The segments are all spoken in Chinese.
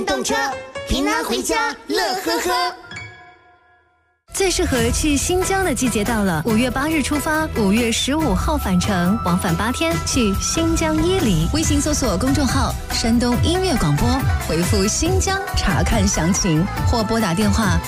动车，平安回家，乐呵呵。 最适合去新疆的季节到了，5月8日出发，5月15号返程，往返8天，去新疆伊犁。微信搜索公众号“山东音乐广播”，回复“新疆”查看详情，或拨打电话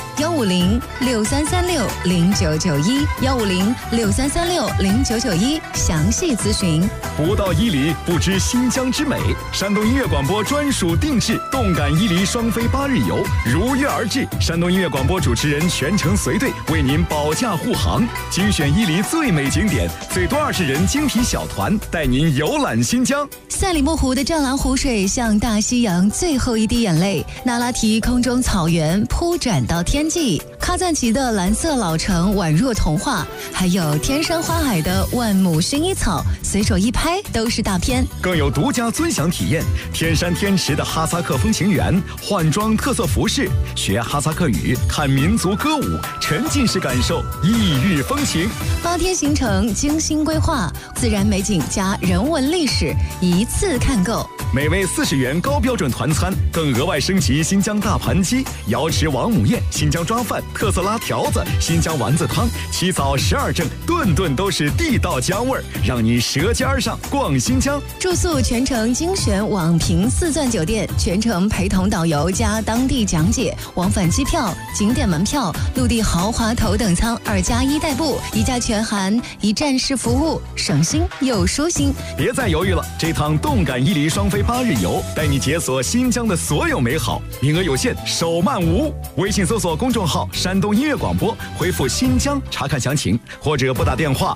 15063360991，15063360991，详细咨询。 不到伊犁不知新疆之美，山东音乐广播专属定制动感伊犁双飞8日游如约而至，山东音乐广播主持人全程随队为您保驾护航，精选伊犁最美景点，最多20人精品小团带您游览新疆。 赛里木湖的湛蓝湖水像大西洋最后一滴眼泪，那拉提空中草原铺展到天际，喀赞其的蓝色老城宛若童话，还有天山花海的万亩薰衣草，随手一拍都是大片。 更有独家尊享体验，天山天池的哈萨克风情园，换装特色服饰，学哈萨克语，看民族歌舞，沉浸式感受异域风情。 8天行程精心规划，自然美景加人文历史，一次看够。 每位40元高标准团餐，更额外升级新疆大盘鸡、瑶池王母宴、新疆抓饭、特色拉条子、新疆丸子汤，起早12正，顿顿都是地道姜味儿，让你舌尖上逛新疆。 住宿全程精选网评4钻酒店，全程陪同导游加当地讲解，往返机票、景点门票、陆地豪华头等舱2+1代步，1价全含，一站式服务，省心又舒心。 别再犹豫了，这趟动感伊犁双飞8日游，带你解锁新疆的所有美好，名额有限，手慢无。微信搜索公众号山东音乐广播，回复新疆查看详情，或者拨打电话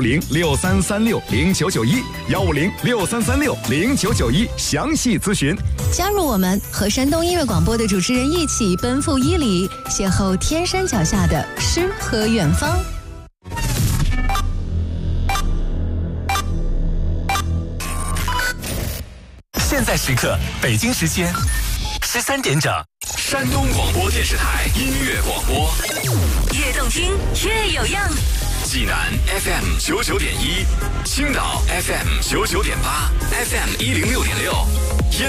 15063360991，15063360991，详细咨询。 加入我们，和山东音乐广播的主持人一起奔赴伊犁，邂逅天山脚下的诗和远方。 现在时刻，北京时间13点整，山东广播电视台音乐广播， 越动听越有样。 济南 FM 99.1，青岛 FM 99.8，FM 106.6。